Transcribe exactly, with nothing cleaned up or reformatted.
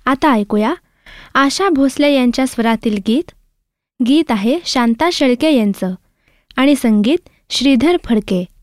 आता ऐकूया आशा भोसले यांच्या स्वरातील गीत. गीत आहे शांता शेळके यांचं आणि संगीत श्रीधर फडके.